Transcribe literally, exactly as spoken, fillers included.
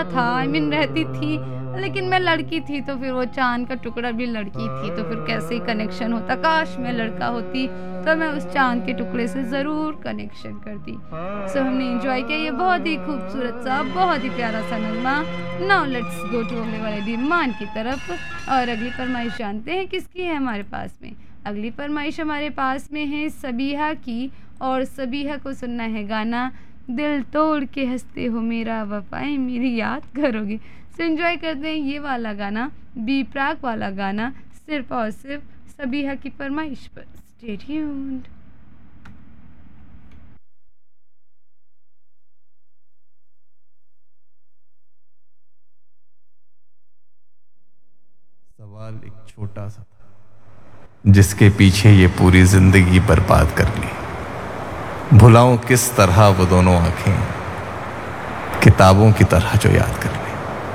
था, I mean रहती थी, लेकिन मैं लड़की थी तो फिर वो चांद का टुकड़ा भी लड़की थी, तो फिर कैसे ही कनेक्शन होता। काश मैं लड़का होती तो मैं उस चांद के टुकड़े से ज़रूर कनेक्शन करती। सो so, हमने एंजॉय किया ये बहुत ही खूबसूरत सा, बहुत ही प्यारा सा नगमा। नाउ लेट्स गो टू अगले वाले डिमांड की तरफ। और अगली फरमाइश जानते हैं किसकी है हमारे पास में। अगली फरमाइश हमारे पास में है सबीहा की, और सबीहा को सुनना है गाना दिल तोड़ के हंसते हो मेरा वफाएं मेरी याद करोगे। सो एंजॉय करते हैं ये वाला गाना, बी प्राक वाला गाना, सिर्फ और सिर्फ सबीहा की फरमाइश पर। Stay tuned. सवाल एक छोटा सा था जिसके पीछे ये पूरी जिंदगी बर्बाद कर ली। भुलाऊं किस तरह वो दोनों आंखें किताबों की तरह जो याद कर ली।